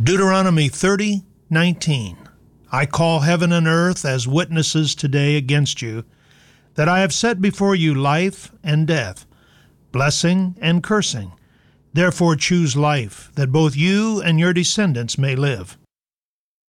Deuteronomy 30:19. I call heaven and earth as witnesses today against you, that I have set before you life and death, blessing and cursing. Therefore choose life, that both you and your descendants may live.